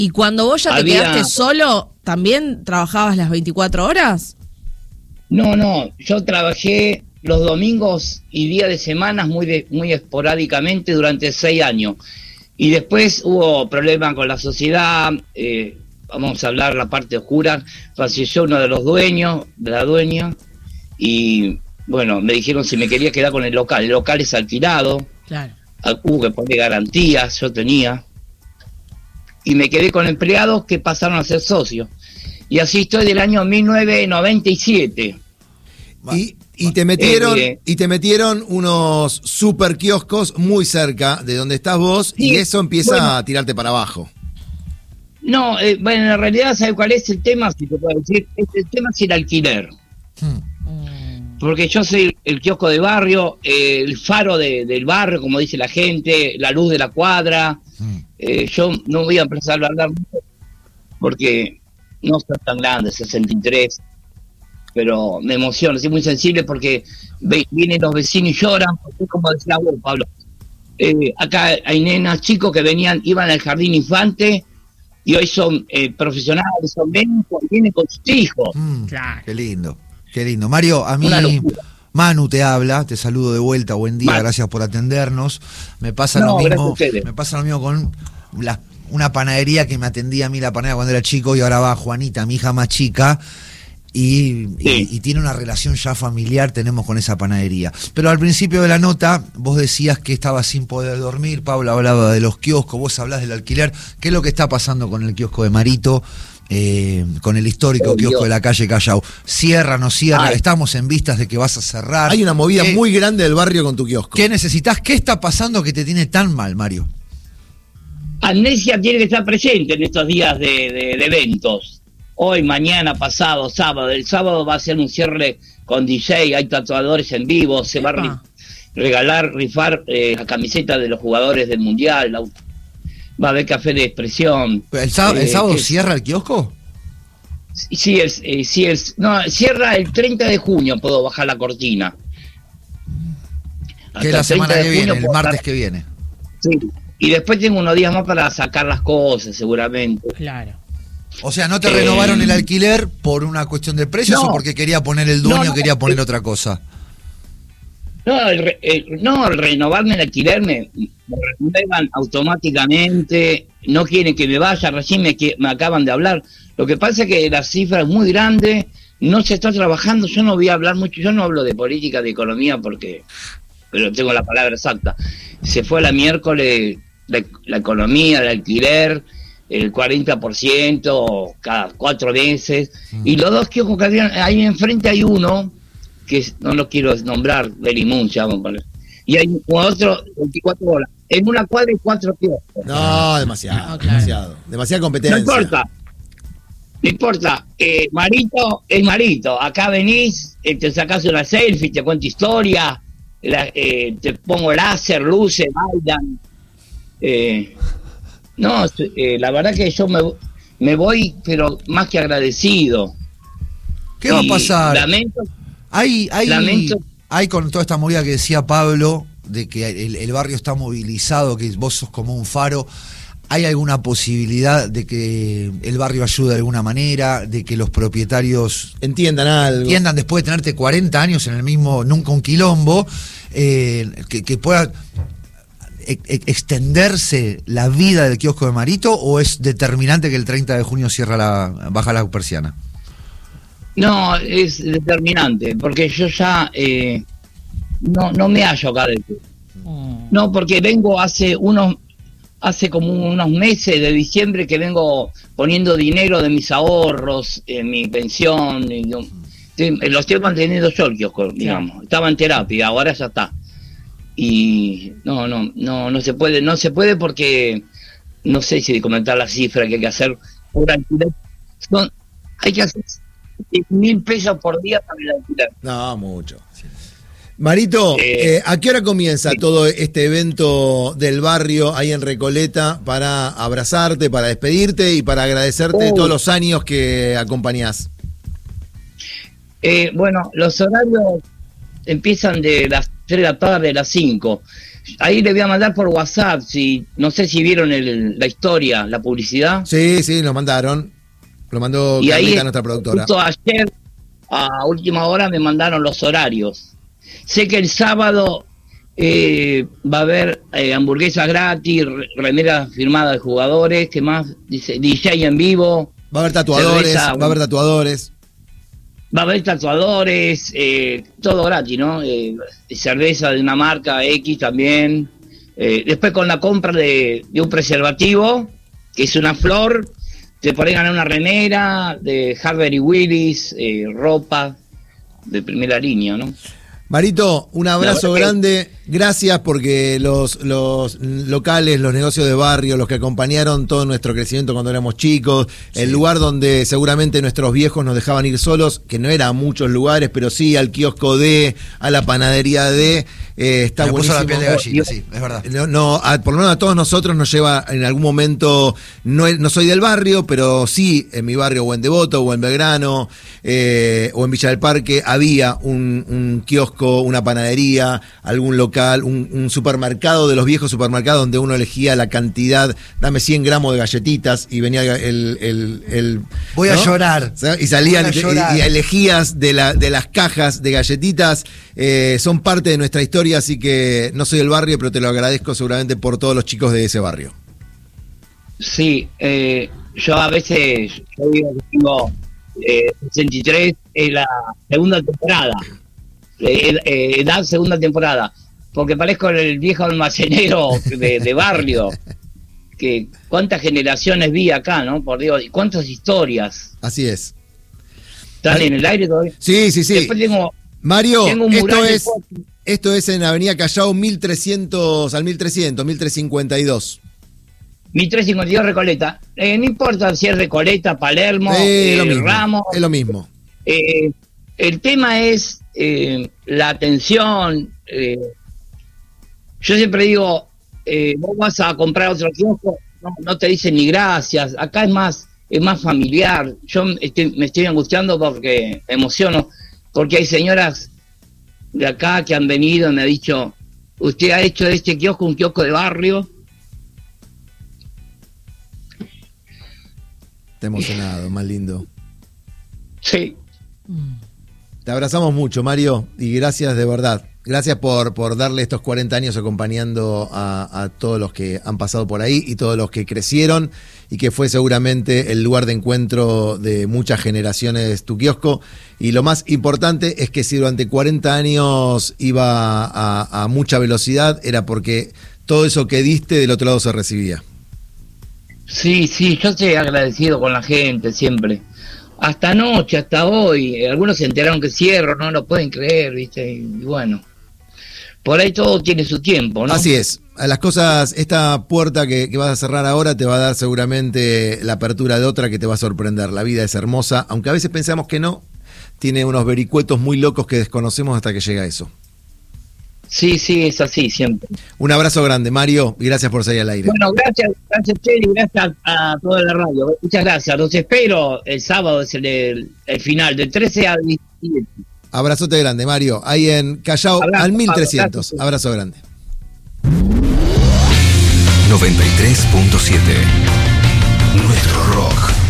¿Y cuando vos ya te quedaste solo, también trabajabas las 24 horas? No, yo trabajé los domingos y días de semana muy esporádicamente durante 6 años. Y después hubo problemas con la sociedad, vamos a hablar la parte oscura, falleció uno de los dueños, de la dueña, y bueno, me dijeron si me quería quedar con el local es alquilado, claro. Hubo que poner garantías, yo tenía, y me quedé con empleados que pasaron a ser socios, y así estoy del año 1997. Y te metieron unos super kioscos muy cerca de donde estás vos, sí, y eso empieza a tirarte para abajo. No, bueno, en realidad, ¿sabes cuál es el tema? Si te puedo decir, el tema es el alquiler. Porque yo soy el kiosco de barrio, el faro del barrio, como dice la gente, la luz de la cuadra. Yo no voy a empezar a hablar mucho porque no soy tan grande, 63. Pero me emociona, soy muy sensible porque vienen los vecinos y lloran, porque como decía vos, Pablo, acá hay nenas, chicos que iban al jardín infante y hoy son profesionales, son médicos, y vienen con sus hijos. Claro. Qué lindo. Mario, a mí Manu te habla, te saludo de vuelta, buen día, gracias por atendernos. Me pasa lo mismo con una panadería que me atendía a mí la panadería cuando era chico, y ahora va Juanita, mi hija más chica. Y tiene una relación ya familiar, tenemos con esa panadería. Pero al principio de la nota, vos decías que estabas sin poder dormir, Pablo hablaba de los kioscos, vos hablás del alquiler. ¿Qué es lo que está pasando con el kiosco de Marito, con el histórico kiosco de la calle Callao? ¿Cierra, no cierra? Estamos en vistas de que vas a cerrar. Hay una movida muy grande del barrio con tu kiosco. ¿Qué necesitas? ¿Qué está pasando que te tiene tan mal, Mario? Amnesia tiene que estar presente en estos días de eventos. Hoy, mañana, pasado, sábado. El sábado va a ser un cierre con DJ, hay tatuadores en vivo, se va a rifar la camiseta de los jugadores del Mundial, va a haber café de expresión. ¿El sábado cierra el kiosco? Sí, cierra el 30 de junio, puedo bajar la cortina. Que es la semana que viene, el martes que viene. Sí, y después tengo unos días más para sacar las cosas, seguramente. Claro. O sea, ¿no te renovaron el alquiler por una cuestión de precios o porque quería poner el dueño, quería poner otra cosa? El renovarme el alquiler me renuevan automáticamente, no quieren que me vaya, recién me acaban de hablar. Lo que pasa es que la cifra es muy grande, no se está trabajando, yo no voy a hablar mucho, yo no hablo de política, de economía, pero tengo la palabra exacta. Se fue la miércoles la economía, el alquiler, el 40% cada 4 meses, y los dos kioscos que habían, ahí enfrente hay uno, que no lo quiero nombrar, Belimun se llama, y hay otro 24 horas, en una cuadra y 4 kioscos. No, demasiada competencia. No importa, Marito es Marito, acá venís, te sacás una selfie, te cuento historia, te pongo láser, luces, bailan, la verdad que yo me voy, pero más que agradecido. ¿Qué va a pasar? Lamento. Hay con toda esta movida que decía Pablo, de que el barrio está movilizado, que vos sos como un faro. ¿Hay alguna posibilidad de que el barrio ayude de alguna manera, de que los propietarios entiendan después de tenerte 40 años en el mismo, nunca un quilombo, que pueda extenderse la vida del kiosco de Marito, o es determinante que el 30 de junio baja la persiana? No, es determinante, porque yo ya no me hallo acá dentro. No, porque vengo hace como unos meses de diciembre que vengo poniendo dinero de mis ahorros, en mi pensión, lo estoy manteniendo yo el kiosco, digamos. Estaba en terapia, ahora ya está. Y no se puede porque no sé si comentar la cifra que hay que hacer por alquiler. Hay que hacer 1.000 pesos por día para el alquiler. No, mucho. Marito, ¿a qué hora comienza todo este evento del barrio ahí en Recoleta para abrazarte, para despedirte y para agradecerte todos los años que acompañás? Bueno, los horarios empiezan de las 3 de la tarde a las 5. ahí le voy a mandar por WhatsApp, no sé si vieron la historia, la publicidad. Sí, nos mandaron. Lo mandó Carlita, nuestra productora. Justo ayer, a última hora, me mandaron los horarios. Sé que el sábado va a haber hamburguesas gratis, remeras firmadas de jugadores, ¿qué más? Dice DJ en vivo. Va a haber tatuadores, todo gratis, ¿no? Cerveza de una marca X también. Después con la compra de un preservativo, que es una flor, te podés ganar una remera de Harvey Willis, ropa de primera línea, ¿no? Marito, un abrazo grande. Gracias porque los locales, los negocios de barrio, los que acompañaron todo nuestro crecimiento cuando éramos chicos, el lugar donde seguramente nuestros viejos nos dejaban ir solos, que no era a muchos lugares, pero sí al kiosco a la panadería está me buenísimo. Puso la piel de gallina, sí, es verdad. Por lo menos a todos nosotros nos lleva en algún momento, no soy del barrio, pero sí en mi barrio, o en Devoto, o en Belgrano, o en Villa del Parque, había un kiosco, una panadería, algún local, un supermercado de los viejos supermercados donde uno elegía la cantidad, dame 100 gramos de galletitas y venía el voy a llorar. Y salían y elegías de las cajas de galletitas. Son parte de nuestra historia, así que no soy del barrio, pero te lo agradezco seguramente por todos los chicos de ese barrio. Sí, yo a veces tengo 63 en la segunda temporada. Edad segunda temporada, porque parezco el viejo almacenero de barrio, que cuántas generaciones vi acá, ¿no? Por Dios, y cuántas historias. Así es. ¿Están en el aire todavía? Sí. Después Mario, tengo un mural esto es en Avenida Callao 1352. 1352 Recoleta. No importa si es Recoleta, Palermo, Ramos. Es lo mismo. El tema es la atención. Yo siempre digo, vos vas a comprar otro kiosco, no te dicen ni gracias. Acá es más familiar. Yo me estoy angustiando porque me emociono, porque hay señoras de acá que han venido y me han dicho, usted ha hecho de este kiosco un kiosco de barrio. Está emocionado, más lindo. Sí. Te abrazamos mucho, Mario, y gracias de verdad. Gracias por darle estos 40 años acompañando a todos los que han pasado por ahí y todos los que crecieron, y que fue seguramente el lugar de encuentro de muchas generaciones tu kiosco. Y lo más importante es que si durante 40 años iba a mucha velocidad, era porque todo eso que diste del otro lado se recibía. Sí, yo estoy agradecido con la gente siempre. Hasta anoche, hasta hoy, algunos se enteraron que cierro, no lo pueden creer, ¿viste? Y bueno, por ahí todo tiene su tiempo, ¿no? Así es. A las cosas, esta puerta que vas a cerrar ahora te va a dar seguramente la apertura de otra que te va a sorprender. La vida es hermosa, aunque a veces pensamos que no, tiene unos vericuetos muy locos que desconocemos hasta que llega eso. Sí, es así siempre. Un abrazo grande, Mario, y gracias por salir al aire. Bueno, gracias Cheli, gracias a toda la radio. Muchas gracias. Los espero el sábado, es el final, del 13 al 17. Abrazote grande, Mario. Ahí en Callao, al 1300. Abrazo grande. 93.7 Nuestro rock.